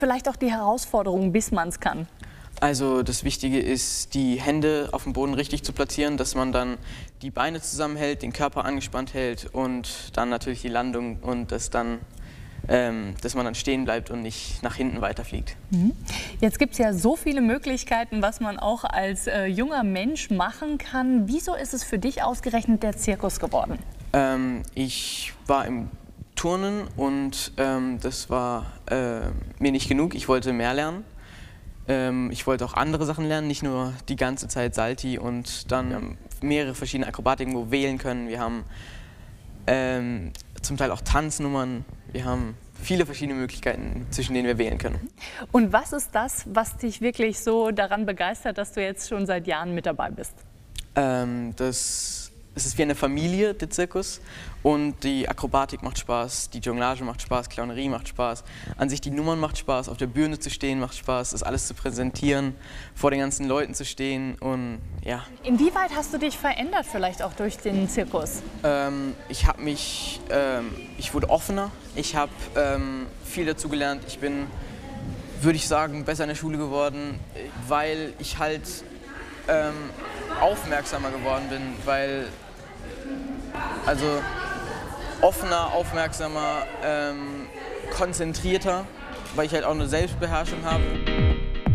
Vielleicht auch die Herausforderung, bis man es kann. Also das Wichtige ist, die Hände auf dem Boden richtig zu platzieren, dass man dann die Beine zusammenhält, den Körper angespannt hält und dann natürlich die Landung und dass man dann stehen bleibt und nicht nach hinten weiterfliegt. Jetzt gibt es ja so viele Möglichkeiten, was man auch als junger Mensch machen kann. Wieso ist es für dich ausgerechnet der Zirkus geworden? Ich war im Turnen und das war mir nicht genug. Ich wollte mehr lernen. Ich wollte auch andere Sachen lernen, nicht nur die ganze Zeit Salti und dann mehrere verschiedene Akrobatiken, wo wir wählen können. Wir haben zum Teil auch Tanznummern. Wir haben viele verschiedene Möglichkeiten, zwischen denen wir wählen können. Und was ist das, was dich wirklich so daran begeistert, dass du jetzt schon seit Jahren mit dabei bist? Es ist wie eine Familie, der Zirkus, und die Akrobatik macht Spaß, die Jonglage macht Spaß, Clownerie macht Spaß, an sich die Nummern macht Spaß, auf der Bühne zu stehen macht Spaß, das alles zu präsentieren, vor den ganzen Leuten zu stehen und ja. Inwieweit hast du dich verändert vielleicht auch durch den Zirkus? Ich wurde offener, ich habe viel dazu gelernt, ich bin, würde ich sagen, besser in der Schule geworden, weil ich halt aufmerksamer geworden bin, also offener, aufmerksamer, konzentrierter, weil ich halt auch eine Selbstbeherrschung habe.